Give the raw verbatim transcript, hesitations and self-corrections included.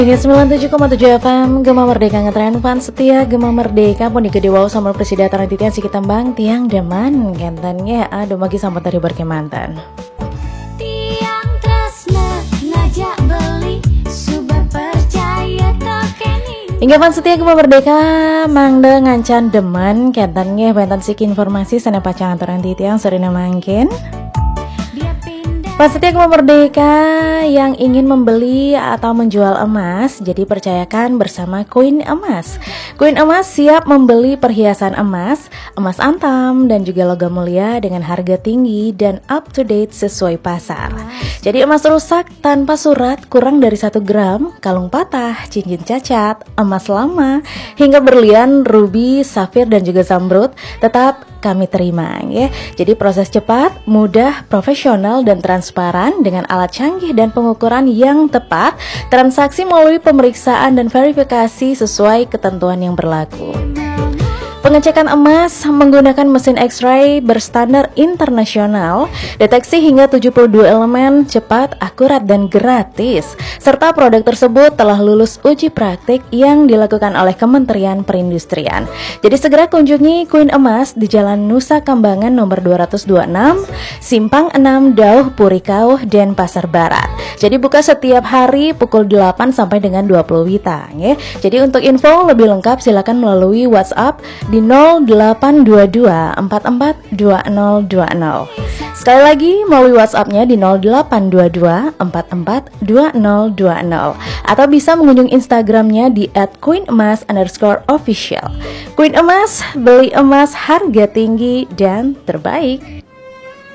Ini sembilan puluh tujuh koma tujuh F M Gema Merdeka ngetren fan setia Gema Merdeka pun di Gedewau sama presiden tanah titian si kitambang tiang deman gantannya aduh magi sampai tadi berkemantan tiang tresna ngajak beli subah percaya tokeni hingga fan setia Gema Merdeka mangde ngancan deman gantannya bantan sik informasi sana pacangan torang titian serina mangkin Fan setia Gema Merdeka yang ingin membeli atau menjual emas, jadi percayakan bersama Koin Emas. Koin Emas siap membeli perhiasan emas, emas antam dan juga logam mulia dengan harga tinggi dan up to date sesuai pasar. Jadi emas rusak tanpa surat kurang dari satu gram, kalung patah, cincin cacat, emas lama, hingga berlian, ruby, safir dan juga zamrud tetap kami terima ya. Jadi proses cepat, mudah, profesional dan transparan dengan alat canggih dan pengukuran yang tepat. Transaksi melalui pemeriksaan dan verifikasi sesuai ketentuan yang berlaku. Pengecekan emas menggunakan mesin X-ray berstandar internasional, deteksi hingga tujuh puluh dua elemen, cepat, akurat, dan gratis. Serta produk tersebut telah lulus uji praktik yang dilakukan oleh Kementerian Perindustrian. Jadi segera kunjungi Koin Emas di Jalan Nusa Kambangan nomor dua ratus dua puluh enam, Simpang enam, Dauh, Purikauh, Denpasar Barat. Jadi buka setiap hari pukul delapan sampai dengan dua puluh Wita ya. Jadi untuk info lebih lengkap silakan melalui WhatsApp di nol delapan dua dua empat empat dua nol dua nol. Sekali lagi melalui WhatsApp-nya di nol delapan dua dua empat empat dua nol dua nol atau bisa mengunjungi Instagram-nya di et koinemas underscore official. Koin Emas, beli emas harga tinggi dan terbaik.